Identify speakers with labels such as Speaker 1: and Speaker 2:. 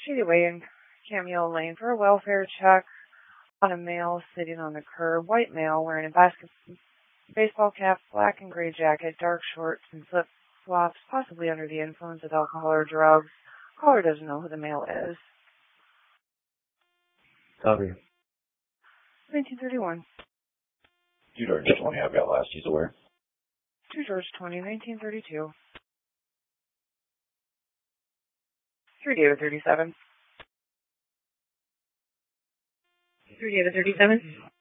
Speaker 1: Shady Way in Cameo Lane for a welfare check on a male sitting on the curb. White male wearing a baseball cap, black and gray jacket, dark shorts, and flip-flops, possibly under the influence of alcohol or drugs. Caller doesn't know who the male is.
Speaker 2: Copy.
Speaker 1: 1931.
Speaker 2: 2 George 20, I've got last. He's aware.
Speaker 1: 2 George 20, 1932. 3 David 37. 3 David 37.